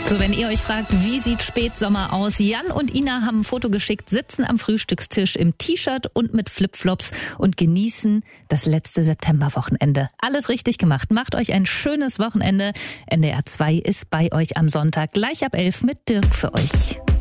So, wenn ihr euch fragt, wie sieht Spätsommer aus? Jan und Ina haben ein Foto geschickt, sitzen am Frühstückstisch im T-Shirt und mit Flipflops und genießen das letzte Septemberwochenende. Alles richtig gemacht. Macht euch ein schönes Wochenende. NDR 2 ist bei euch am Sonntag gleich ab 11 mit Dirk für euch.